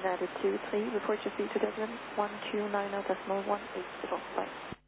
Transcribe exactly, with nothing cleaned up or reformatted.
United two three, report your speed to Dublin one two nine zero decimal one eight zero. Bye.